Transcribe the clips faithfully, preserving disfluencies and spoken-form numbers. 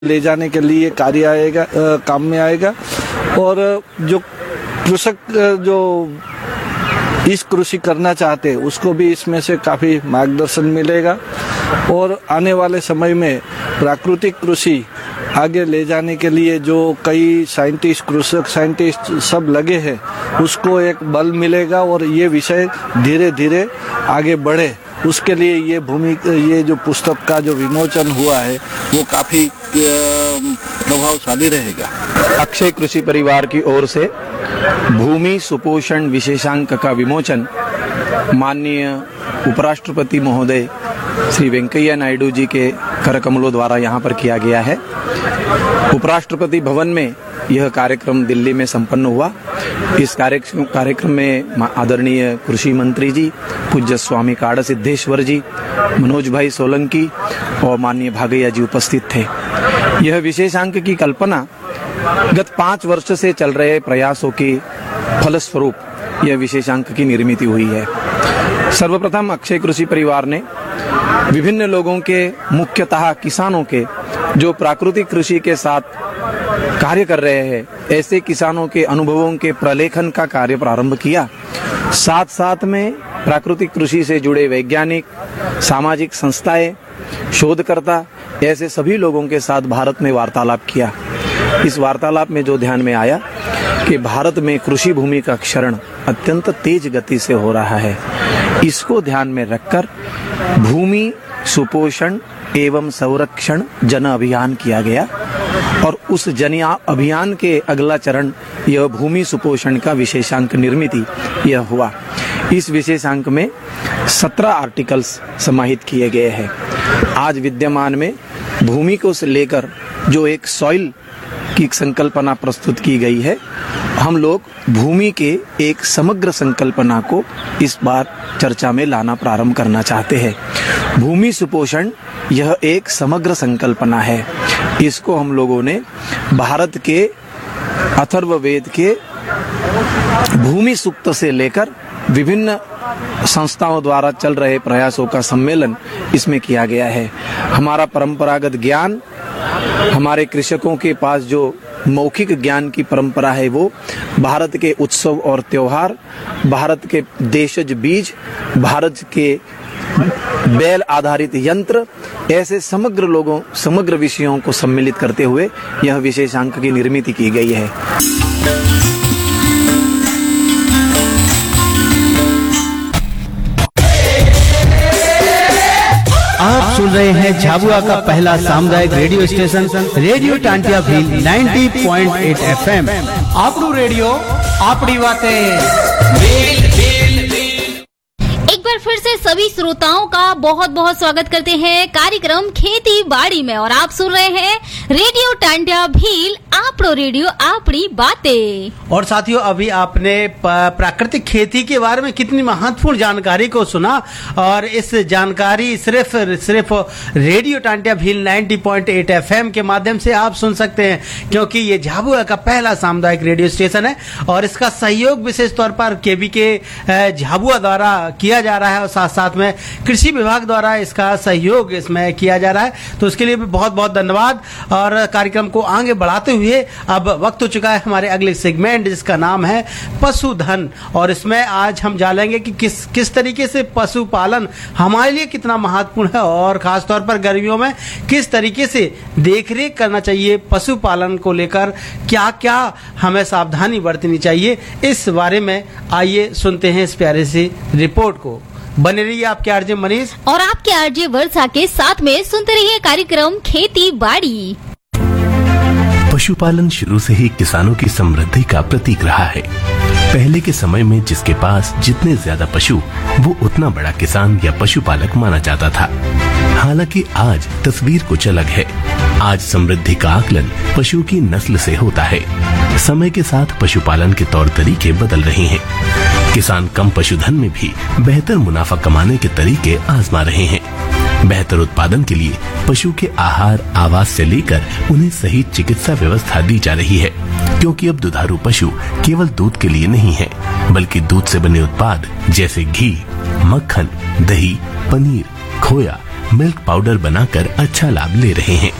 ले जाने के लिए कार्य आएगा, काम में आएगा। और जो कृषक जो इस कृषि करना चाहते हैं उसको भी इसमें से काफ़ी मार्गदर्शन मिलेगा। और आने वाले समय में प्राकृतिक कृषि आगे ले जाने के लिए जो कई साइंटिस्ट, कृषक साइंटिस्ट सब लगे हैं, उसको एक बल मिलेगा और ये विषय धीरे धीरे आगे बढ़े, उसके लिए ये भूमि ये जो पुस्तक का जो विमोचन हुआ है वो काफ़ी प्रभावशाली रहेगा। अक्षय कृषि परिवार की ओर से भूमि सुपोषण विशेषांक का विमोचन माननीय उपराष्ट्रपति महोदय श्री वेंकैया नायडू जी के करकमलों द्वारा यहाँ पर किया गया है। उपराष्ट्रपति भवन में यह कार्यक्रम दिल्ली में संपन्न हुआ। इस कार्यक्रम में आदरणीय कृषि मंत्री जी, पूज्य स्वामी काड़ा सिद्धेश्वर जी, मनोज भाई सोलंकी और माननीय भागैया जी उपस्थित थे। यह विशेषांक की कल्पना गत पाँच वर्ष से चल रहे प्रयासों के फलस्वरूप यह विशेषांक की निर्मित हुई है। सर्वप्रथम अक्षय कृषि परिवार ने विभिन्न लोगों के, मुख्यतः किसानों के, जो प्राकृतिक कृषि के साथ कार्य कर रहे हैं, ऐसे किसानों के अनुभवों के प्रलेखन का कार्य प्रारंभ किया। साथ साथ में प्राकृतिक कृषि से जुड़े वैज्ञानिक, सामाजिक संस्थाएं, शोधकर्ता, ऐसे सभी लोगों के साथ भारत में वार्तालाप किया। इस वार्तालाप में जो ध्यान में आया कि भारत में कृषि भूमि का क्षरण अत्यंत तेज गति से हो रहा है। इसको ध्यान में रखकर भूमि सुपोषण एवं संरक्षण जन अभियान किया गया और उस जन अभियान के अगला चरण यह भूमि सुपोषण का विशेषांक निर्मिति यह हुआ। इस विशेषांक में सत्रह आर्टिकल्स समाहित किए गए हैं। आज विद्यमान में भूमि को से लेकर जो एक सॉइल की संकल्पना प्रस्तुत की गई है, हम लोग भूमि के एक समग्र संकल्पना को इस बार चर्चा में लाना प्रारंभ करना चाहते हैं। भूमि सुपोषण यह एक समग्र संकल्पना है। इसको हम लोगों ने भारत के अथर्ववेद के भूमि सूक्त से लेकर विभिन्न संस्थाओं द्वारा चल रहे प्रयासों का सम्मेलन इसमें किया गया है। हमारा परंपरागत ज्ञान, हमारे कृषकों के पास जो मौखिक ज्ञान की परंपरा है, वो भारत के उत्सव और त्योहार, भारत के देशज बीज, भारत के बैल आधारित यंत्र, ऐसे समग्र लोगों समग्र विषयों को सम्मिलित करते हुए यह विशेषांक की निर्मित की गई है। आप सुन रहे हैं झाबुआ का पहला सामुदायिक radio station radio Tantia Bhil नब्बे पॉइंट आठ एफएम। आपरू रेडियो आपड़ी बातें। फिर से सभी श्रोताओं का बहुत बहुत स्वागत करते हैं कार्यक्रम खेती बाड़ी में और आप सुन रहे हैं रेडियो टांटिया भील आपड़ो रेडियो आपड़ी बातें। और साथियों, अभी आपने प्राकृतिक खेती के बारे में कितनी महत्वपूर्ण जानकारी को सुना और इस जानकारी सिर्फ सिर्फ रेडियो टांटिया भील नब्बे पॉइंट आठ एफएम के माध्यम से आप सुन सकते हैं, क्योंकि ये झाबुआ का पहला सामुदायिक रेडियो स्टेशन है और इसका सहयोग विशेष तौर पर केबी के झाबुआ द्वारा किया जा रहा है और साथ साथ में कृषि विभाग द्वारा इसका सहयोग इसमें किया जा रहा है। तो उसके लिए भी बहुत बहुत धन्यवाद। और कार्यक्रम को आगे बढ़ाते हुए अब वक्त हो चुका है हमारे अगले सेगमेंट, जिसका नाम है पशुधन। और इसमें आज हम जानेंगे कि किस किस तरीके से पशुपालन हमारे लिए कितना महत्वपूर्ण है और खासतौर पर गर्मियों में किस तरीके से देखरेख करना चाहिए, पशुपालन को लेकर क्या क्या हमें सावधानी बरतनी चाहिए। इस बारे में आइए सुनते हैं इस प्यारे सी रिपोर्ट को। बने रहिए आपके आरजे मनीष और आपके आरजे वर्षा के साथ में सुनते रहिए कार्यक्रम खेती बाड़ी। पशुपालन शुरू से ही किसानों की समृद्धि का प्रतीक रहा है। पहले के समय में जिसके पास जितने ज्यादा पशु, वो उतना बड़ा किसान या पशुपालक माना जाता था। हालांकि आज तस्वीर कुछ अलग है। आज समृद्धि का आकलन पशु की नस्ल से होता है। समय के साथ पशुपालन के तौर तरीके बदल रहे हैं। किसान कम पशुधन में भी बेहतर मुनाफा कमाने के तरीके आजमा रहे हैं। बेहतर उत्पादन के लिए पशु के आहार, आवास से लेकर उन्हें सही चिकित्सा व्यवस्था दी जा रही है, क्योंकि अब दुधारू पशु केवल दूध के लिए नहीं है, बल्कि दूध से बने उत्पाद जैसे घी, मक्खन, दही, पनीर, खोया मिल्क पाउडर बनाकर अच्छा लाभ ले रहे हैं।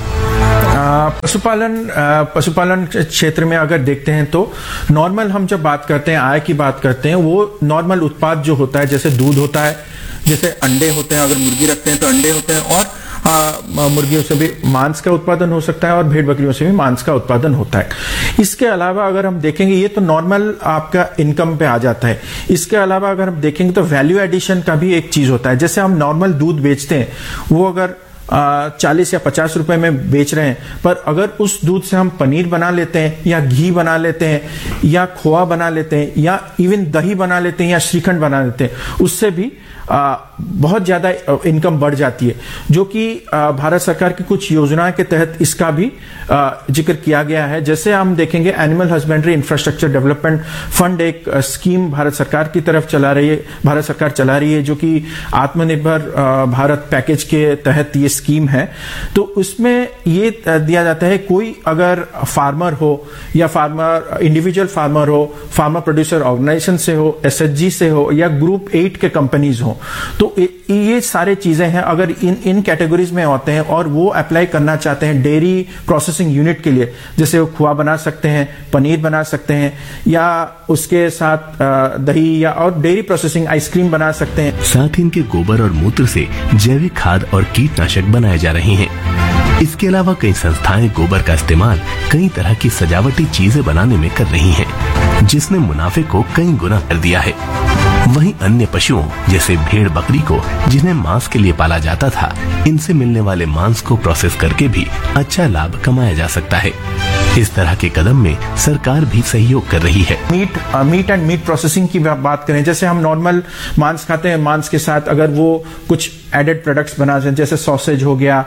पशुपालन पशुपालन क्षेत्र में अगर देखते हैं तो नॉर्मल हम जब बात करते हैं, आय की बात करते हैं, वो नॉर्मल उत्पाद जो होता है, जैसे दूध होता है, जैसे अंडे होते हैं, अगर मुर्गी रखते हैं तो अंडे होते हैं, और आ, मुर्गियों से भी मांस का उत्पादन हो सकता है और भेड़ बकरियों से भी मांस का उत्पादन होता है। इसके अलावा अगर हम देखेंगे, ये तो नॉर्मल आपका इनकम पे आ जाता है। इसके अलावा अगर हम देखेंगे तो वैल्यू एडिशन का भी एक चीज होता है। जैसे हम नॉर्मल दूध बेचते हैं, वो अगर चालीस या पचास रुपए में बेच रहे हैं, पर अगर उस दूध से हम पनीर बना लेते हैं या घी बना लेते हैं या खोआ बना लेते हैं या इवन दही बना लेते हैं या श्रीखंड बना लेते हैं, उससे भी आ, बहुत ज्यादा इनकम बढ़ जाती है, जो कि भारत सरकार की कुछ योजनाओं के तहत इसका भी आ, जिक्र किया गया है। जैसे हम देखेंगे, animal husbandry infrastructure development fund एक स्कीम भारत सरकार की तरफ चला रही है, भारत सरकार चला रही है, जो कि आत्मनिर्भर भारत पैकेज के तहत ये स्कीम है। तो उसमें ये दिया जाता है, कोई अगर फार्मर हो या फार्मर इंडिविजुअल फार्मर हो, फार्मर प्रोड्यूसर ऑर्गेनाइजेशन से हो, एसएचजी से हो या ग्रुप एट के कंपनीज हो, तो ये सारे चीजें हैं, अगर इन इन कैटेगरीज में होते हैं और वो अप्लाई करना चाहते हैं डेयरी प्रोसेसिंग यूनिट के लिए, जैसे वो खोआ बना सकते हैं, पनीर बना सकते हैं या उसके साथ दही या और डेयरी प्रोसेसिंग आइसक्रीम बना सकते हैं। साथ ही इनके गोबर और मूत्र से जैविक खाद और कीटनाशक बनाए जा रहे हैं। इसके अलावा कई संस्थाएं गोबर का इस्तेमाल कई तरह की सजावटी चीजें बनाने में कर रही हैं, जिसने मुनाफे को कई गुना कर दिया है। वहीं अन्य पशुओं जैसे भेड़ बकरी को, जिन्हें मांस के लिए पाला जाता था, इनसे मिलने वाले मांस को प्रोसेस करके भी अच्छा लाभ कमाया जा सकता है। इस तरह के कदम में सरकार भी सहयोग कर रही है। Meet meet and meat processing की बात करें, जैसे हम नॉर्मल मांस खाते हैं, मांस के साथ अगर वो कुछ एडेड प्रोडक्ट्स बना सकते हैं, जैसे सॉसेज हो गया,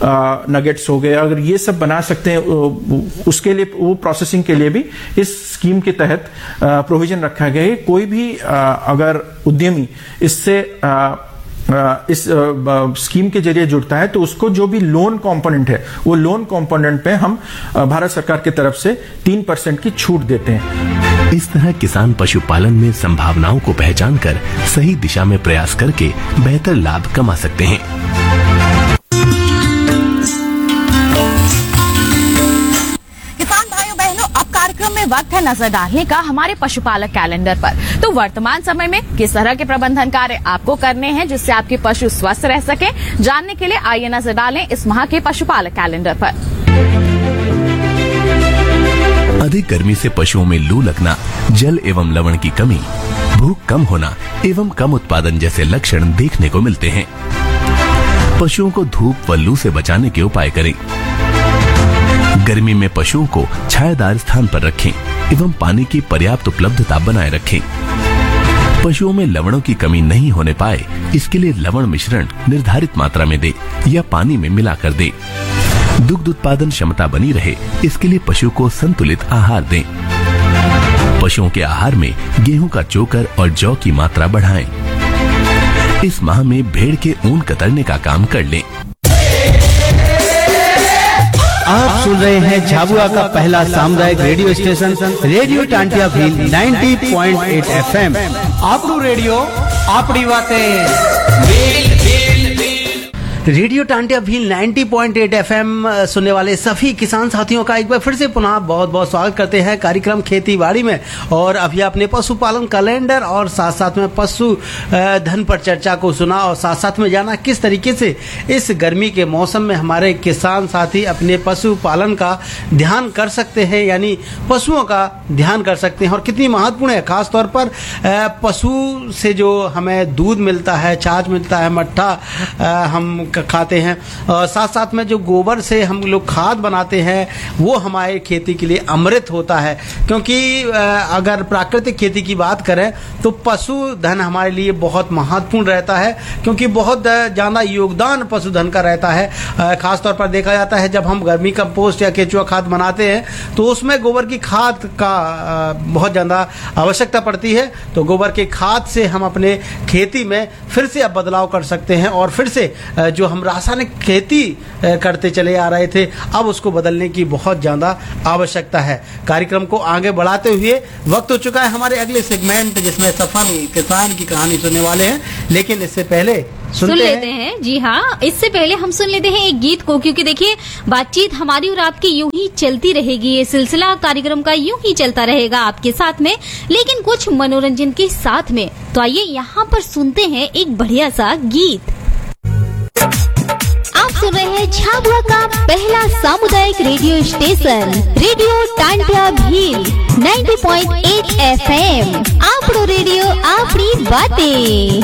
नगेट्स हो गए, अगर ये सब बना सकते हैं, उसके लिए वो प्रोसेसिंग के लिए भी इस स्कीम के तहत प्रोविजन रखा गया है। कोई भी अगर उद्यमी इससे इस स्कीम के जरिए जुड़ता है तो उसको जो भी लोन कंपोनेंट है, वो लोन कंपोनेंट पे हम भारत सरकार की तरफ से तीन परसेंट की छूट देते हैं। इस तरह किसान पशुपालन में संभावनाओं को पहचान कर सही दिशा में प्रयास करके बेहतर लाभ कमा सकते हैं। वक्त है नजर डालने का हमारे पशुपालक कैलेंडर पर। तो वर्तमान समय में किस तरह के प्रबंधन कार्य आपको करने हैं जिससे आपके पशु स्वस्थ रह सके, जानने के लिए आइए नजर डालें इस माह के पशुपालक कैलेंडर पर। अधिक गर्मी से पशुओं में लू लगना, जल एवं लवण की कमी, भूख कम होना एवं कम उत्पादन जैसे लक्षण देखने को मिलते हैं। पशुओं को धूप व लू से बचाने के उपाय करें। गर्मी में पशुओं को छायादार स्थान पर रखें एवं पानी की पर्याप्त उपलब्धता बनाए रखें। पशुओं में लवणों की कमी नहीं होने पाए, इसके लिए लवण मिश्रण निर्धारित मात्रा में दे या पानी में मिलाकर दे। दुग्ध उत्पादन क्षमता बनी रहे, इसके लिए पशु को संतुलित आहार दें। पशुओं के आहार में गेहूं का चोकर और जौ की मात्रा बढ़ाएं। इस माह में भेड़ के ऊन कतरने का काम कर लें। आप सुन रहे हैं झाबुआ का पहला सामुदायिक radio station radio Tantia Bhil नब्बे पॉइंट आठ एफएम। आपरू रेडियो आपड़ी बातें। रेडियो टांटिया भील नब्बे पॉइंट आठ एफएम सुनने वाले सभी किसान साथियों का एक बार फिर से पुनः बहुत बहुत स्वागत करते हैं कार्यक्रम खेती बाड़ी में। और अभी आपने पशुपालन कैलेंडर और साथ साथ में पशु धन पर चर्चा को सुना और साथ साथ में जाना किस तरीके से इस गर्मी के मौसम में हमारे किसान साथी अपने पशुपालन का ध्यान कर सकते हैं, यानी पशुओं का ध्यान कर सकते हैं और कितनी महत्वपूर्ण है। खासतौर पर पशु से जो हमें दूध मिलता है, छाछ मिलता है, मट्ठा हम खाते हैं और साथ साथ में जो गोबर से हम लोग खाद बनाते हैं वो हमारे खेती के लिए अमृत होता है। क्योंकि अगर प्राकृतिक खेती की बात करें तो पशुधन हमारे लिए बहुत महत्वपूर्ण रहता है, क्योंकि बहुत ज़्यादा योगदान पशुधन का रहता है। खासतौर पर देखा जाता है जब हम गर्मी कंपोस्ट या केचुआ खाद बनाते हैं तो उसमें गोबर की खाद का बहुत ज़्यादा आवश्यकता पड़ती है। तो गोबर के खाद से हम अपने खेती में फिर से अब बदलाव कर सकते हैं और फिर से जो हम रासायनिक खेती करते चले आ रहे थे, अब उसको बदलने की बहुत ज्यादा आवश्यकता है। कार्यक्रम को आगे बढ़ाते हुए वक्त हो चुका है हमारे अगले सेगमेंट, जिसमें सफल किसान की कहानी सुनने वाले हैं, लेकिन इससे पहले सुन लेते हैं।, हैं जी हाँ, इससे पहले हम सुन लेते हैं एक गीत को, क्योंकि देखिए बातचीत हमारी और आपकी यूं ही चलती रहेगी। ये सिलसिला कार्यक्रम का यूं ही चलता रहेगा आपके साथ में, लेकिन कुछ मनोरंजन के साथ में। तो आइए यहाँ पर सुनते हैं एक बढ़िया सा गीत। आप सुन रहे हैं झाबुआ का पहला सामुदायिक radio station radio Tantia Bhil नब्बे पॉइंट आठ एफ एम। आपड़ो रेडियो आपड़ी बातें।